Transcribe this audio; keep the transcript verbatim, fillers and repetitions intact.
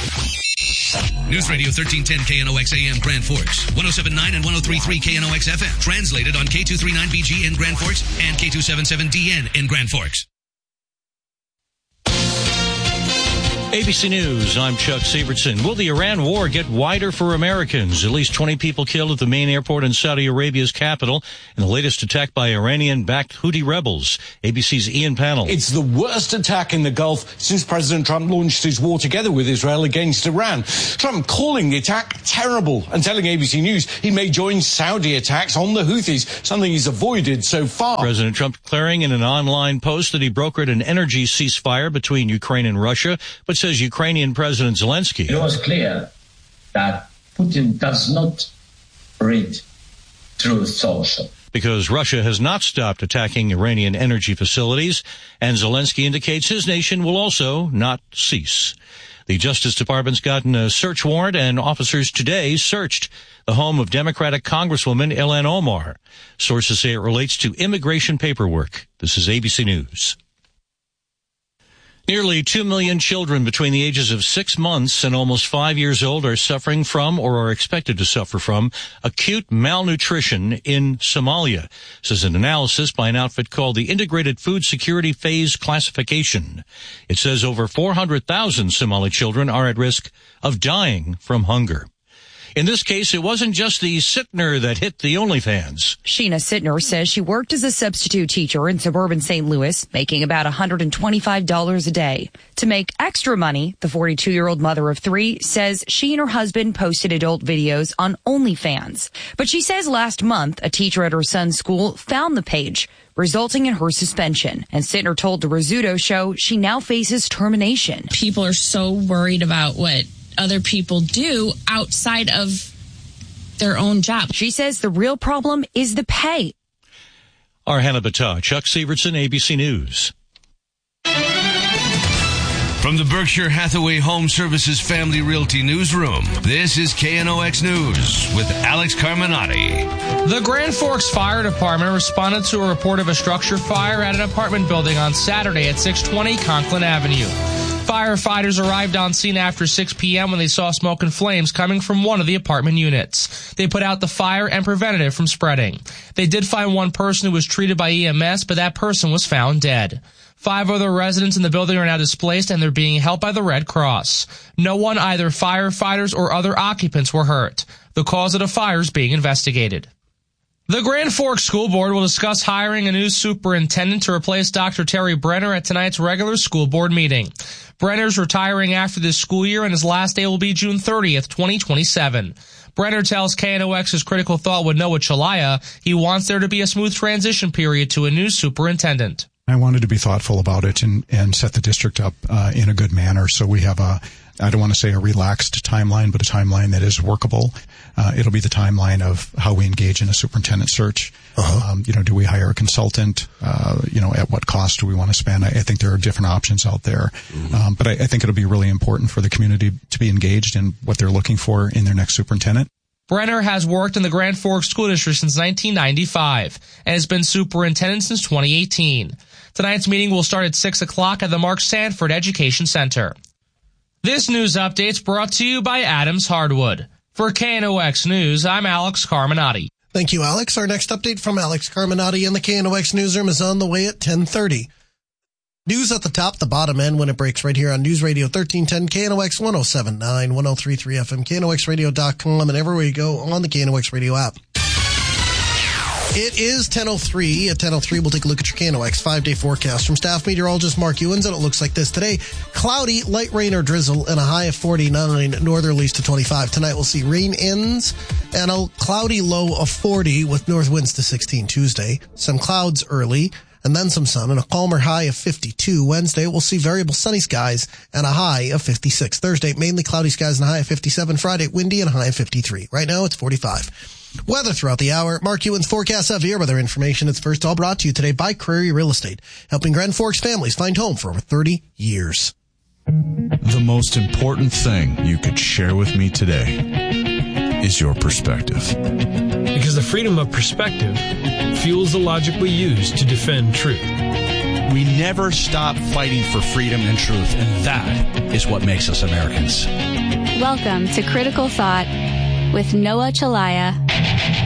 News Radio thirteen ten K N O X A M Grand Forks, one oh seven point nine and one oh three point three K N O X F M. Translated on K two thirty-nine B G in Grand Forks and K two seventy-seven D N in Grand Forks. A B C News, I'm Chuck Sievertson. Will the Iran war get wider for Americans? At least twenty people killed at the main airport in Saudi Arabia's capital in the latest attack by Iranian-backed Houthi rebels. A B C's Ian Pannell. It's the worst attack in the Gulf since President Trump launched his war together with Israel against Iran. Trump calling the attack terrible and telling A B C News he may join Saudi attacks on the Houthis, something he's avoided so far. President Trump declaring in an online post that he brokered an energy ceasefire between Ukraine and Russia, but says Ukrainian President Zelensky. It was clear that Putin does not read Truth Social. Because Russia has not stopped attacking Iranian energy facilities, and Zelensky indicates his nation will also not cease. The Justice Department's gotten a search warrant, and officers today searched the home of Democratic Congresswoman Ilhan Omar. Sources say it relates to immigration paperwork. This is A B C News. Nearly two million children between the ages of six months and almost five years old are suffering from or are expected to suffer from acute malnutrition in Somalia, says an analysis by an outfit called the Integrated Food Security Phase Classification. It says over four hundred thousand Somali children are at risk of dying from hunger. In this case, it wasn't just the Sittner that hit the OnlyFans. Sheena Sittner says she worked as a substitute teacher in suburban Saint Louis, making about one hundred twenty-five dollars a day. To make extra money, the forty-two-year-old mother of three says she and her husband posted adult videos on OnlyFans. But she says last month, a teacher at her son's school found the page, resulting in her suspension. And Sittner told the Rizzuto Show she now faces termination. People are so worried about what other people do outside of their own job. She says the real problem is the pay. Our Hannah Battah, Chuck Sievertson, A B C News. From the Berkshire Hathaway Home Services Family Realty Newsroom, this is K N O X News with Alex Carminati. The Grand Forks Fire Department responded to a report of a structure fire at an apartment building on Saturday at six twenty Conklin Avenue. Firefighters arrived on scene after six p.m. when they saw smoke and flames coming from one of the apartment units. They put out the fire and prevented it from spreading. They did find one person who was treated by E M S, but that person was found dead. Five other residents in the building are now displaced, and they're being helped by the Red Cross. No one, either firefighters or other occupants, were hurt. The cause of the fire is being investigated. The Grand Forks School Board will discuss hiring a new superintendent to replace Doctor Terry Brenner at tonight's regular school board meeting. Brenner's retiring after this school year, and his last day will be June thirtieth, twenty twenty-seven. Brenner tells K N O X's Critical Thought with Noah Chalaya he wants there to be a smooth transition period to a new superintendent. I wanted to be thoughtful about it and, and set the district up uh, in a good manner. So we have a, I don't want to say a relaxed timeline, but a timeline that is workable. Uh, it'll be the timeline of how we engage in a superintendent search. Uh-huh. Um, you know, do we hire a consultant? Uh, you know, at what cost do we want to spend? I, I think there are different options out there. Mm-hmm. Um, but I, I think it'll be really important for the community to be engaged in what they're looking for in their next superintendent. Brenner has worked in the Grand Forks School District since nineteen ninety-five and has been superintendent since twenty eighteen. Tonight's meeting will start at six o'clock at the Mark Sanford Education Center. This news update's brought to you by Adams Hardwood. For K N O X News, I'm Alex Carminati. Thank you, Alex. Our next update from Alex Carminati in the K N O X Newsroom is on the way at ten thirty. News at the top, the bottom end when it breaks right here on News Radio thirteen ten, K N O X one oh seven point nine, one oh three point three F M, K N O X radio dot com, and everywhere you go on the K N O X radio app. It is ten oh three. At ten oh three, we'll take a look at your K N O X five-day forecast from staff meteorologist Mark Ewens, and it looks like this today. Cloudy, light rain or drizzle, and a high of forty-nine, northerlies to twenty-five. Tonight we'll see rain ends and a cloudy low of forty with north winds to sixteen. Tuesday, some clouds early, and then some sun, and a calmer high of fifty-two. Wednesday, we'll see variable sunny skies and a high of fifty-six. Thursday, mainly cloudy skies and a high of fifty-seven. Friday, windy and a high of fifty-three. Right now, it's forty-five. Weather throughout the hour. Mark Ewens forecasts of air weather information. It's first all brought to you today by Crary Real Estate, helping Grand Forks families find home for over thirty years. The most important thing you could share with me today is your perspective. Because the freedom of perspective fuels the logic we use to defend truth. We never stop fighting for freedom and truth, and that is what makes us Americans. Welcome to Critical Thought with Noah Chalaya.